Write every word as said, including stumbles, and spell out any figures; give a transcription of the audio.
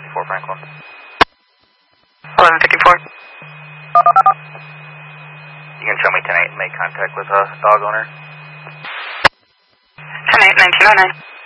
fifty-four Franklin. eleven fifty-four. You can show me ten eight and make contact with a dog owner. ten eight, nineteen oh nine.